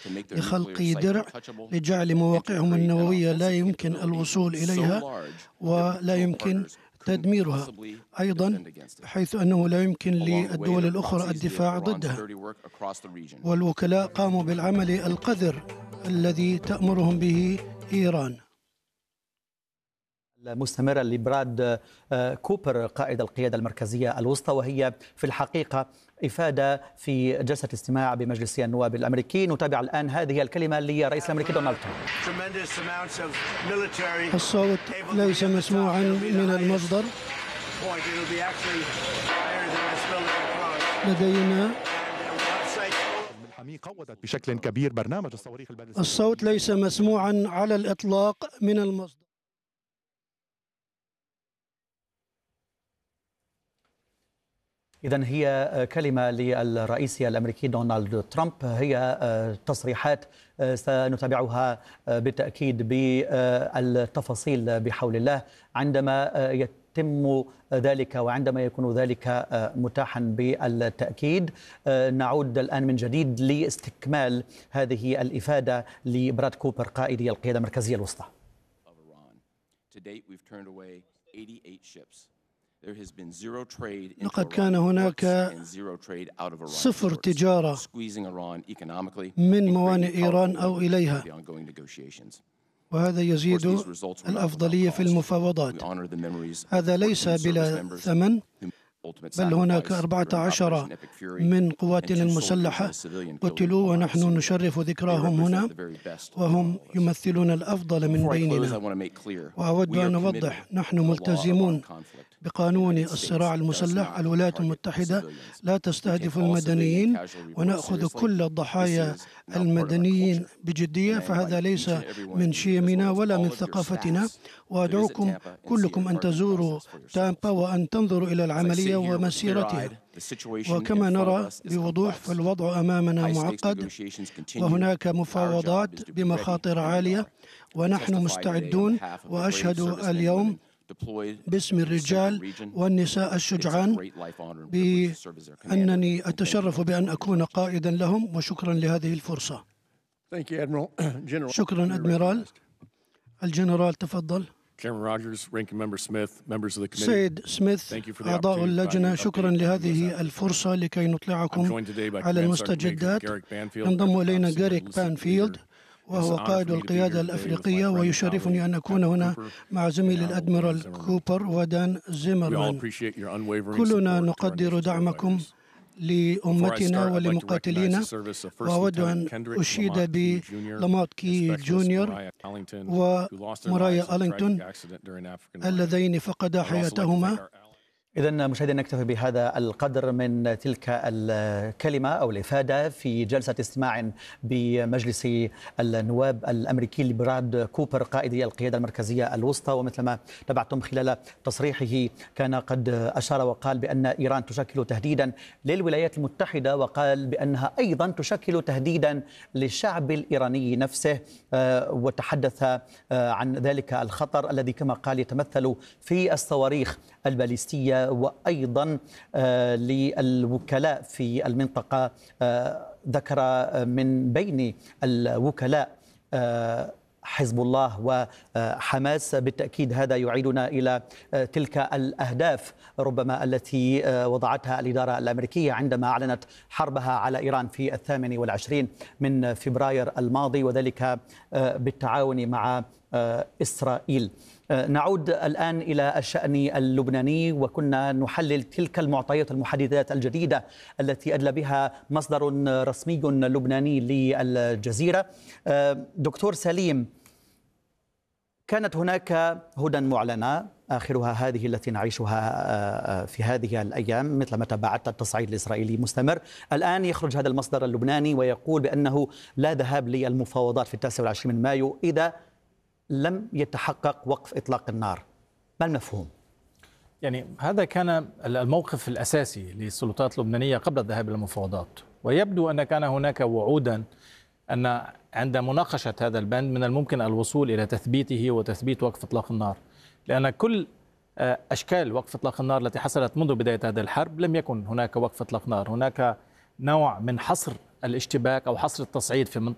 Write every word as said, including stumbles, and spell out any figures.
لخلق درع لجعل مواقعهم النووية لا يمكن الوصول إليها ولا يمكن تدميرها، أيضا حيث أنه لا يمكن للدول الأخرى الدفاع ضدها. والوكلاء قاموا بالعمل القذر الذي تأمرهم به إيران. المستمرة لبراد كوبر قائد القيادة المركزية الوسطى، وهي في الحقيقة إفادة في جلسة استماع بمجلس النواب الأمريكي. نتابع الآن هذه الكلمة للرئيس الأمريكي دونالد ترامب. الصوت ليس مسموعا من المصدر. لدينا بشكل كبير برنامج الصواريخ البالستية. الصوت ليس مسموعا على الإطلاق من المصدر. إذن هي كلمة للرئيس الأمريكي دونالد ترامب، هي تصريحات سنتابعها بالتأكيد بالتفاصيل بحول الله عندما يتم ذلك وعندما يكون ذلك متاحا بالتأكيد. نعود الآن من جديد لاستكمال هذه الإفادة لبراد كوبر قائد القيادة المركزية الوسطى. لقد كان هناك صفر تجارة من موانئ إيران أو إليها، وهذا يزيد الأفضلية في المفاوضات. هذا ليس بلا ثمن، بل هناك أربعة عشر من قواتنا المسلحة قتلوا ونحن نشرف ذكراهم هنا، وهم يمثلون الأفضل من بيننا. وأود أن أوضح، نحن ملتزمون بقانون الصراع المسلح. الولايات المتحدة لا تستهدف المدنيين، ونأخذ كل الضحايا المدنيين بجدية، فهذا ليس من شيمنا ولا من ثقافتنا. وأدعوكم كلكم أن تزوروا تامبا وأن تنظروا إلى العملية ومسيرتها. وكما نرى بوضوح فالوضع أمامنا معقد، وهناك مفاوضات بمخاطر عالية، ونحن مستعدون. وأشهد اليوم باسم الرجال والنساء الشجعان بأنني أتشرف بأن أكون قائدا لهم، وشكرا لهذه الفرصة. شكرا أدميرال. الجنرال تفضل. سيد سميث، أعضاء اللجنة، شكرا لهذه الفرصة لكي نطلعكم على المستجدات. ينضم إلينا جاريك بانفيلد، وهو قائد القيادة الأفريقية، ويشرفني أن أكون هنا مع زميلي الأدميرال كوبر ودان زيمرمان. كلنا نقدر دعمكم لأمتنا ولمقاتلينا، وأود أن أشيد بلامارت كي جونيور ومرايا ألينغتون اللذين فقدا حياتهما. إذن مشاهدينا نكتفي بهذا القدر من تلك الكلمة أو الإفادة في جلسة استماع بمجلس النواب الأمريكي لبراد كوبر قائد القيادة المركزية الوسطى. ومثلما تابعتم خلال تصريحه كان قد أشار وقال بأن إيران تشكل تهديدا للولايات المتحدة، وقال بأنها أيضا تشكل تهديدا للشعب الإيراني نفسه، وتحدث عن ذلك الخطر الذي كما قال يتمثل في الصواريخ الباليستية. وأيضا للوكلاء في المنطقة، ذكر من بين الوكلاء حزب الله وحماس. بالتأكيد هذا يعيدنا إلى تلك الأهداف ربما التي وضعتها الإدارة الأمريكية عندما أعلنت حربها على إيران في الثامن والعشرين من فبراير الماضي، وذلك بالتعاون مع إسرائيل. نعود الآن إلى الشأن اللبناني، وكنا نحلل تلك المعطيات المحددات الجديدة التي أدلى بها مصدر رسمي لبناني للجزيرة. دكتور سليم، كانت هناك هدى معلنة آخرها هذه التي نعيشها في هذه الأيام مثل ما تابعت التصعيد الإسرائيلي مستمر. الآن يخرج هذا المصدر اللبناني ويقول بأنه لا ذهاب للمفاوضات في التاسع والعشرين من مايو إذا لم يتحقق وقف إطلاق النار. ما المفهوم؟ يعني هذا كان الموقف الأساسي للسلطات اللبنانية قبل الذهاب إلى المفاوضات، ويبدو أن كان هناك وعودا أن عند مناقشة هذا البند من الممكن الوصول إلى تثبيته وتثبيت وقف إطلاق النار، لأن كل أشكال وقف إطلاق النار التي حصلت منذ بداية هذه الحرب لم يكن هناك وقف إطلاق نار. هناك نوع من حصر الاشتباك أو حصر التصعيد في